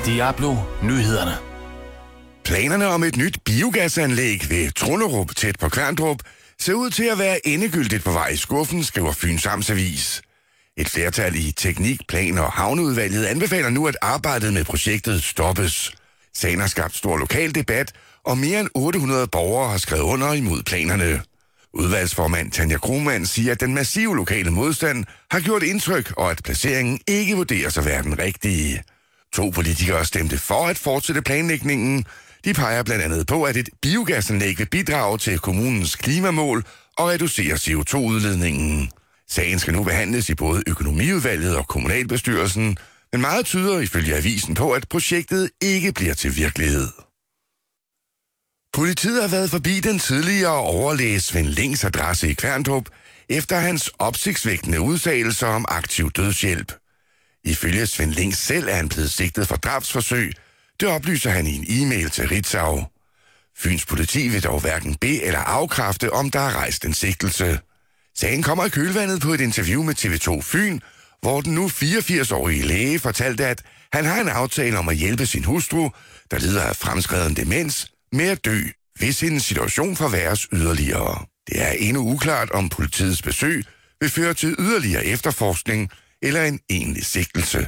Diablo Nyhederne. Planerne om et nyt biogasanlæg ved Trunderup tæt på Kværndrup ser ud til at være endegyldigt på vej i skuffen, skriver Fyns Amtsavis. Et flertal i Teknik-, Plan- og Havneudvalget anbefaler nu, at arbejdet med projektet stoppes. Sagen har skabt stor lokal debat, og mere end 800 borgere har skrevet under imod planerne. Udvalgsformand Tanja Krohmann siger, at den massive lokale modstand har gjort indtryk, og at placeringen ikke vurderes at være den rigtige. 2 politikere stemte for at fortsætte planlægningen. De peger blandt andet på, at et biogasanlæg vil bidrage til kommunens klimamål og reducere CO2-udledningen. Sagen skal nu behandles i både økonomiudvalget og kommunalbestyrelsen, men meget tyder ifølge avisen på, at projektet ikke bliver til virkelighed. Politiet har været forbi den tidligere overlæge Svend Lings adresse i Kværndrup, efter hans opsigtsvækkende udtalelser om aktiv dødshjælp. Ifølge Svend Lings selv er han blevet sigtet for drabsforsøg. Det oplyser han i en e-mail til Ritzau. Fyns politi vil dog hverken bede eller afkræfte, om der er rejst en sigtelse. Sagen kommer i kølvandet på et interview med TV2 Fyn, hvor den nu 84-årige læge fortalte, at han har en aftale om at hjælpe sin hustru, der lider af fremskreden demens, med at dø, hvis hendes situation forværres yderligere. Det er endnu uklart, om politiets besøg vil føre til yderligere efterforskning eller en egentlig sigtelse.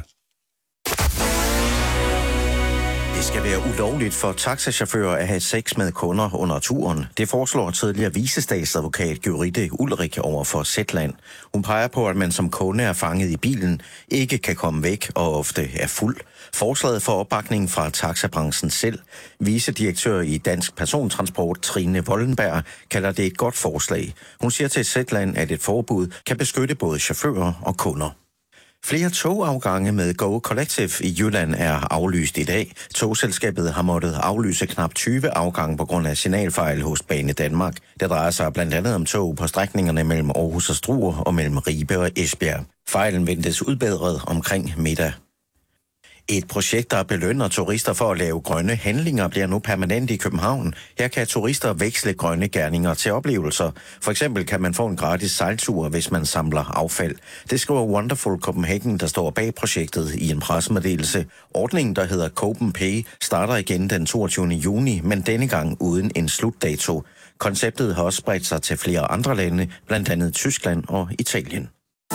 Det skal være ulovligt for taxachauffører at have sex med kunder under turen. Det foreslår tidligere vicestatsadvokat Gyrithe Ulrik over for Zetland. Hun peger på, at man som kunde er fanget i bilen, ikke kan komme væk og ofte er fuld. Forslaget får opbakning fra taxabranchen selv. Vicedirektør i Dansk Persontransport Trine Wollenberg kalder det et godt forslag. Hun siger til Zetland, at et forbud kan beskytte både chauffører og kunder. Flere togafgange med Go Collective i Jylland er aflyst i dag. Togselskabet har måttet aflyse knap 20 afgange på grund af signalfejl hos Bane Danmark. Det drejer sig blandt andet om tog på strækningerne mellem Aarhus og Struer og mellem Ribe og Esbjerg. Fejlen ventes udbedret omkring middag. Et projekt, der belønner turister for at lave grønne handlinger, bliver nu permanent i København. Her kan turister veksle grønne gerninger til oplevelser. For eksempel kan man få en gratis sejltur, hvis man samler affald. Det skriver Wonderful Copenhagen, der står bag projektet i en pressemeddelelse. Ordningen, der hedder Copen Pay, starter igen den 22. juni, men denne gang uden en slutdato. Konceptet har også spredt sig til flere andre lande, blandt andet Tyskland og Italien.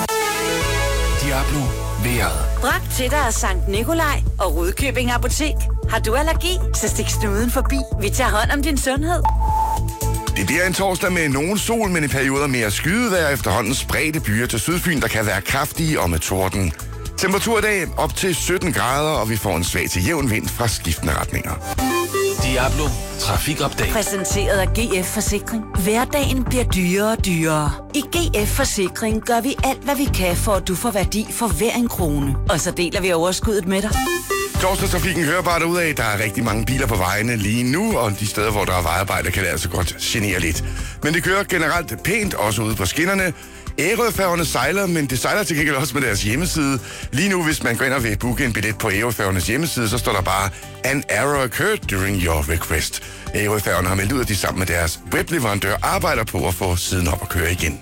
Diablo vejret. Bragt til dig af Sankt Nikolaj og Rudkøbing Apotek. Har du allergi, så stik snuden forbi. Vi tager hånd om din sundhed. Det bliver en torsdag med nogen sol, men i perioder mere skydevejr efterhånden spredte byer til Sydfyn, der kan være kraftige og med torden. Temperatur i dag op til 17 grader, og vi får en svag til jævn vind fra skiftende retninger. Diablo Trafikupdate. Præsenteret af GF Forsikring. Hverdagen bliver dyrere og dyrere. I GF Forsikring gør vi alt, hvad vi kan, for at du får værdi for hver en krone. Og så deler vi overskuddet med dig. Torsdagstrafikken hører bare derudad. Der er rigtig mange biler på vejene lige nu, og de steder, hvor der er vejarbejde, kan det altså godt genere lidt. Men det kører generelt pænt, også ude på skinnerne. Ærøfærgerne sejler, men det sejler til gengæld også med deres hjemmeside. Lige nu, hvis man går ind og vil booke en billet på Ærøfærgernes hjemmeside, så står der bare "An error occurred during your request". Ærøfærgerne har meldt ud, at de sammen med deres webleverandør arbejder på at få siden op og køre igen.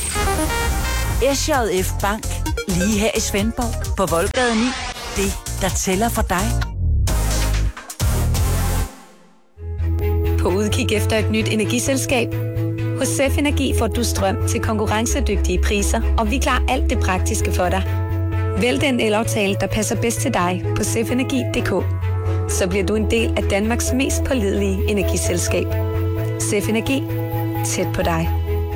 SJF Bank. Lige her i Svendborg. På Voldgade 9. Det, der tæller for dig. På udkig efter et nyt energiselskab? Hos SEF Energi får du strøm til konkurrencedygtige priser, og vi klarer alt det praktiske for dig. Vælg den elaftale, der passer bedst til dig på sefenergi.dk. Så bliver du en del af Danmarks mest pålidelige energiselskab. SEF Energi. Tæt på dig.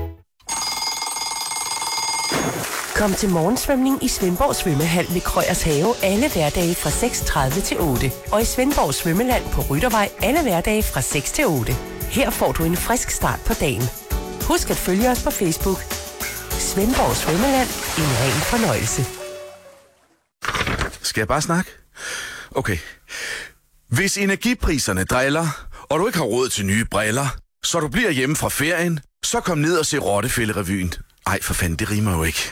Kom til morgensvømning i Svendborg Svømmehal ved Krøyers Have alle hverdage fra 6:30 til 8. Og i Svendborg Svømmeland på Ryttervej alle hverdage fra 6 til 8. Her får du en frisk start på dagen. Husk at følge os på Facebook. Svendborg Svømmeland. En ren fornøjelse. Skal jeg bare snakke? Okay. Hvis energipriserne driller, og du ikke har råd til nye briller, så du bliver hjemme fra ferien, så kom ned og se Rottefællerevyen. Ej, for fanden, det rimer jo ikke.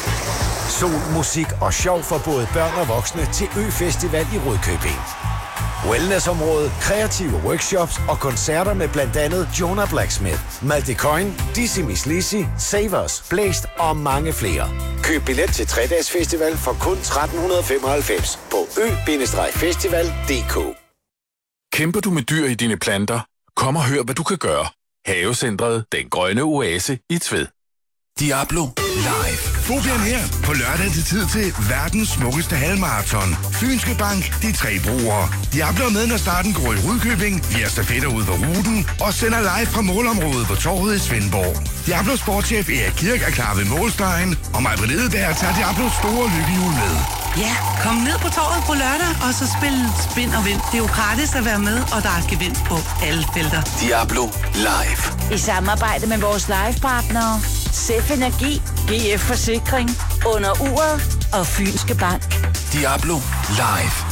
Sol, musik og sjov for både børn og voksne til Øfestival i Rudkøbing. wellnessområdet, kreative workshops og koncerter med blandt andet Jonah Blacksmith, Malte Coyne, Dizzy Miss Lizzy, Savers, Blæst og mange flere. Køb billet til 3-dages festival for kun 1395 på ø-festival.dk. Kæmper du med dyr i dine planter? Kom og hør, hvad du kan gøre. Havecentret Den Grønne Oase i Tved. Diablo Live. Fobian her på lørdag til tid til verdens smukkeste halvmarathon. Fynske Bank, de 3 brugere. Diablo er med, når starten går i Rudkøbing. Vi er stafetter ud på ruten og sender live fra målområdet på Torvet i Svendborg. Diablo sportschef Erik Kirk er klar ved målstregen, og Maj-Britt Edeberg tager Diablos store lykkehjul med. Ja, kom ned på torvet på lørdag, og så spil Spin og Vind. Det er jo gratis at være med, og der er gevinst på alle felter. Diablo Live. I samarbejde med vores livepartnere, Sef Energi, GF Forsikring, Under Uret og Fynske Bank. Diablo Live.